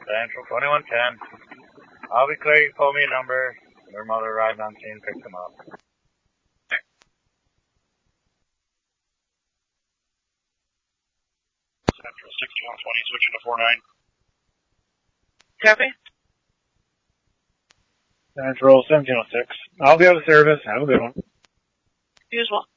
Central 2110. I'll be clear, you call me a number. Your mother arrived on scene, picked them up. Central 6120, switching to 49. Copy. Central 1706. I'll be out of service. Have a good one. You as well.